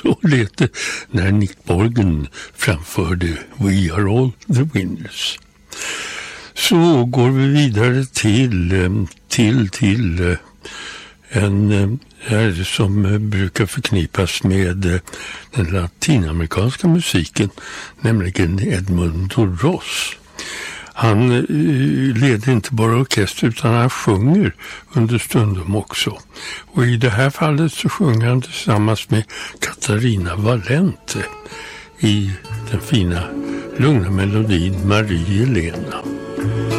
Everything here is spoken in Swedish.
Så lät det när Nick Borgen framförde We Are All The Winners. Så går vi vidare till en här som brukar förknippas med den latinamerikanska musiken, nämligen Edmundo Ross. Han leder inte bara orkester utan han sjunger understundom också. Och i det här fallet så sjunger han tillsammans med Catarina Valente i den fina lugna melodin Marie Elena.